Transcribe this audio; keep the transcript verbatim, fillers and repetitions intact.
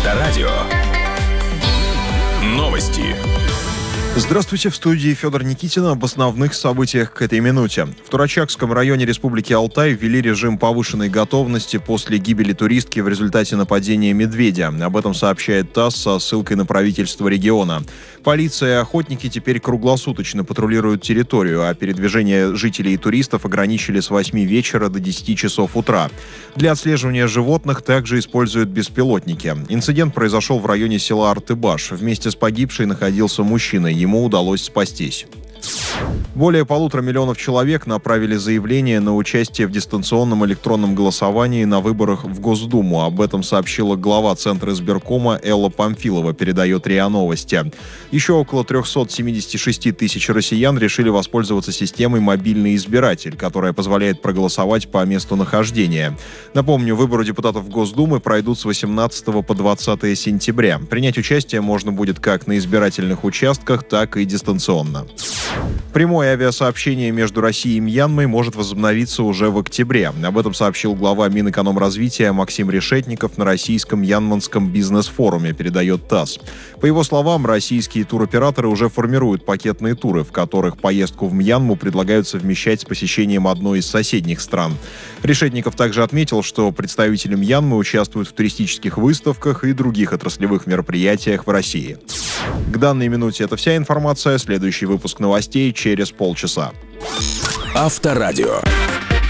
Авторадио. Новости. Здравствуйте, в студии Федор Никитин об основных событиях к этой минуте. В Турачакском районе Республики Алтай ввели режим повышенной готовности после гибели туристки в результате нападения медведя. Об этом сообщает ТАСС со ссылкой на правительство региона. Полиция и охотники теперь круглосуточно патрулируют территорию, а передвижение жителей и туристов ограничили с восьми вечера до десяти часов утра. Для отслеживания животных также используют беспилотники. Инцидент произошел в районе села Артыбаш. Вместе с погибшей находился мужчина. Ему удалось спастись. Более полутора миллионов человек направили заявление на участие в дистанционном электронном голосовании на выборах в Госдуму. Об этом сообщила глава Центра избиркома Элла Памфилова, передает РИА Новости. Еще около триста семьдесят шесть тысяч россиян решили воспользоваться системой «Мобильный избиратель», которая позволяет проголосовать по месту нахождения. Напомню, выборы депутатов Госдумы пройдут с восемнадцатого по двадцатое сентября. Принять участие можно будет как на избирательных участках, так и дистанционно. Прямое авиасообщение между Россией и Мьянмой может возобновиться уже в октябре. Об этом сообщил глава Минэкономразвития Максим Решетников на российском Янманском бизнес-форуме, передает ТАСС. По его словам, российские туроператоры уже формируют пакетные туры, в которых поездку в Мьянму предлагают совмещать с посещением одной из соседних стран. Решетников также отметил, что представители Мьянмы участвуют в туристических выставках и других отраслевых мероприятиях в России. К данной минуте это вся информация. Следующий выпуск новостей через полчаса. Авторадио.